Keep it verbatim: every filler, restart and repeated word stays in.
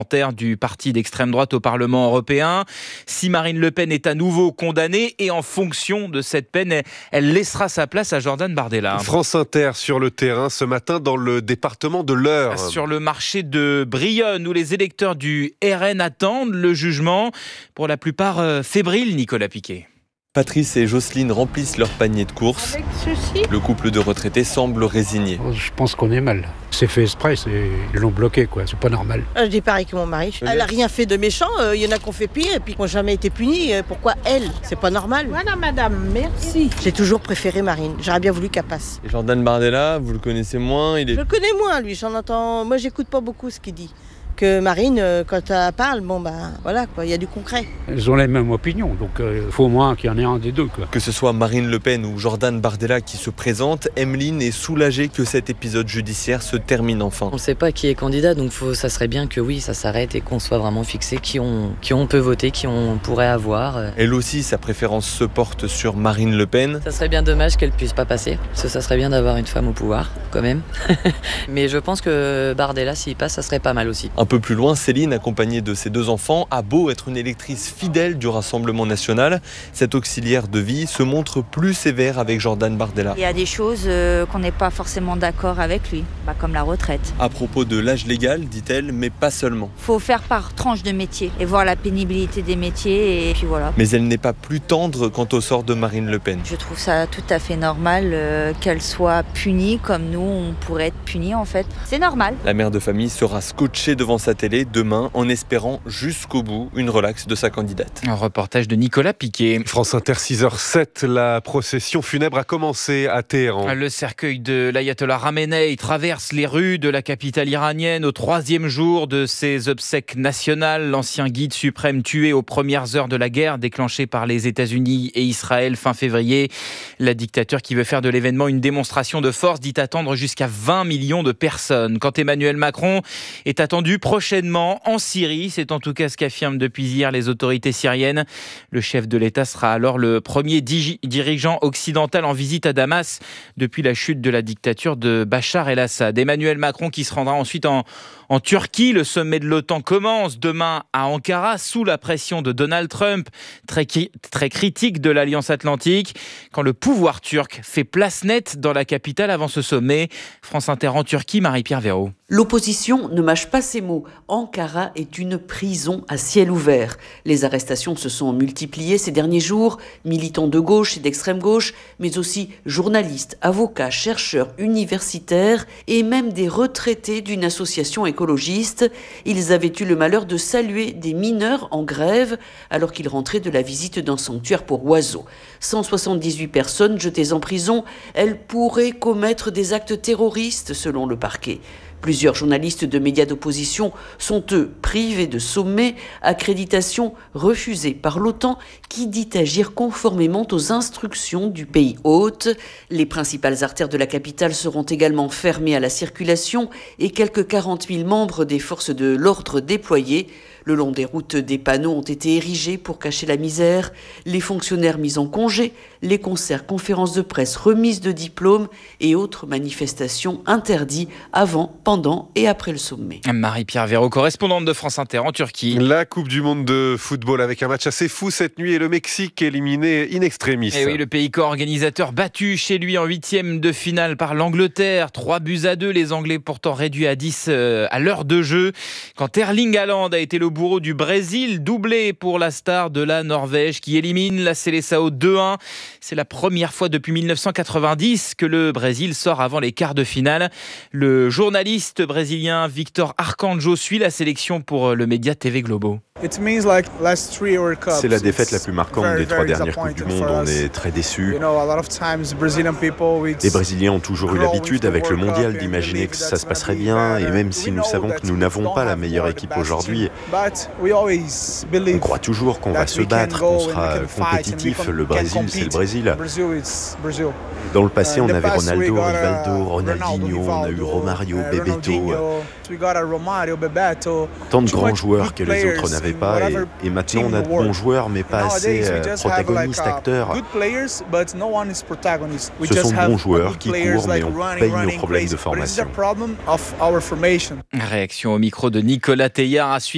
du parti d'extrême droite au Parlement européen. Si Marine Le Pen est à nouveau condamnée et en fonction de cette peine, elle laissera sa place à Jordan Bardella. France Inter sur le terrain ce matin dans le département de l'Eure. Sur le marché de Brionne où les électeurs du R N attendent le jugement. Pour la plupart fébriles, Nicolas Piquet. Patrice et Jocelyne remplissent leur panier de courses. Avec ceci. Le couple de retraités semble résigné. Je pense qu'on est mal. C'est fait exprès, c'est... ils l'ont bloqué, quoi. C'est pas normal. Je dis pareil que mon mari. Elle n'a rien fait de méchant. Il euh, y en a qui ont fait pire et puis qui n'ont jamais été punis. Pourquoi elle ? C'est pas normal. Voilà, madame, merci. J'ai toujours préféré Marine. J'aurais bien voulu qu'elle passe. Et Jordan Bardella, vous le connaissez moins, il est... Je le connais moins, lui. J'en entends. Moi, j'écoute pas beaucoup ce qu'il dit. Que Marine, quand elle parle, bon ben voilà quoi, il y a du concret. Elles ont les mêmes opinions, donc il euh, faut au moins qu'il y en ait un des deux, quoi. Que ce soit Marine Le Pen ou Jordan Bardella qui se présentent, Emeline est soulagée que cet épisode judiciaire se termine enfin. On ne sait pas qui est candidat, donc faut, ça serait bien que oui, ça s'arrête et qu'on soit vraiment fixé qui on, qui on peut voter, qui on pourrait avoir. Elle aussi, sa préférence se porte sur Marine Le Pen. Ça serait bien dommage qu'elle puisse pas passer, parce que ça serait bien d'avoir une femme au pouvoir, quand même. Mais je pense que Bardella, s'il passe, ça serait pas mal aussi. Un peu plus loin, Céline, accompagnée de ses deux enfants, a beau être une électrice fidèle du Rassemblement national, cette auxiliaire de vie se montre plus sévère avec Jordan Bardella. Il y a des choses euh, qu'on n'est pas forcément d'accord avec lui, bah, comme la retraite. À propos de l'âge légal, dit-elle, mais pas seulement. Il faut faire par tranche de métier et voir la pénibilité des métiers et puis voilà. Mais elle n'est pas plus tendre quant au sort de Marine Le Pen. Je trouve ça tout à fait normal euh, qu'elle soit punie comme nous, on pourrait être punis en fait. C'est normal. La mère de famille sera scotchée devant sa télé demain en espérant jusqu'au bout une relaxe de sa candidate. Un reportage de Nicolas Piquet. France Inter six heures sept, la procession funèbre a commencé à Téhéran. Le cercueil de l'ayatollah Khamenei traverse les rues de la capitale iranienne au troisième jour de ses obsèques nationales. L'ancien guide suprême tué aux premières heures de la guerre déclenchée par les États-Unis et Israël fin février. La dictature qui veut faire de l'événement une démonstration de force dit attendre jusqu'à vingt millions de personnes. Quand Emmanuel Macron est attendu prochainement en Syrie, c'est en tout cas ce qu'affirment depuis hier les autorités syriennes. Le chef de l'État sera alors le premier digi- dirigeant occidental en visite à Damas depuis la chute de la dictature de Bachar el-Assad. Emmanuel Macron qui se rendra ensuite en, en Turquie. Le sommet de l'OTAN commence demain à Ankara sous la pression de Donald Trump, très, très critique de l'Alliance Atlantique. Quand le pouvoir turc fait place nette dans la capitale avant ce sommet. France Inter en Turquie, Marie-Pierre Véraud. L'opposition ne mâche pas ses mots. Ankara est une prison à ciel ouvert. Les arrestations se sont multipliées ces derniers jours. Militants de gauche et d'extrême gauche, mais aussi journalistes, avocats, chercheurs, universitaires et même des retraités d'une association écologiste. Ils avaient eu le malheur de saluer des mineurs en grève alors qu'ils rentraient de la visite d'un sanctuaire pour oiseaux. cent soixante-dix-huit personnes jetées en prison, elles pourraient commettre des actes terroristes selon le parquet. Plusieurs journalistes de médias d'opposition sont, eux, privés de sommets, accréditation refusée par l'OTAN qui dit agir conformément aux instructions du pays hôte. Les principales artères de la capitale seront également fermées à la circulation et quelques quarante mille membres des forces de l'ordre déployés. Le long des routes, des panneaux ont été érigés pour cacher la misère, les fonctionnaires mis en congé, les concerts, conférences de presse, remises de diplômes et autres manifestations interdits avant, pendant et après le sommet. Marie-Pierre Véraud, correspondante de France Inter en Turquie. La Coupe du Monde de football avec un match assez fou cette nuit et le Mexique éliminé in extremis. Et oui, le pays co-organisateur battu chez lui en huitième de finale par l'Angleterre. trois buts à deux, les Anglais pourtant réduits à dix euh, à l'heure de jeu. Quand Erling Haaland a été le bourreau du Brésil, doublé pour la star de la Norvège qui élimine la Seleção deux un. C'est la première fois depuis dix-neuf cent quatre-vingt-dix que le Brésil sort avant les quarts de finale. Le journaliste brésilien Victor Arcanjo suit la sélection pour le média T V Globo. C'est la défaite la plus marquante des trois dernières Coupes du Monde. On est très déçus. Les Brésiliens ont toujours eu l'habitude avec le mondial d'imaginer que ça se passerait bien, et même si nous savons que nous n'avons pas la meilleure équipe aujourd'hui, on croit toujours qu'on va se battre, qu'on sera compétitif. Le Brésil, c'est le Brésil. Dans le passé, on avait Ronaldo, Rivaldo, Ronaldinho, on a eu Romario, Bebeto. Tant de grands joueurs que les autres n'avaient pas, et, et maintenant on a de bons joueurs mais pas assez euh, protagonistes, acteurs. Ce sont bons joueurs qui courent mais on paye nos problèmes de formation. Réaction au micro de Nicolas Teillard à suivre.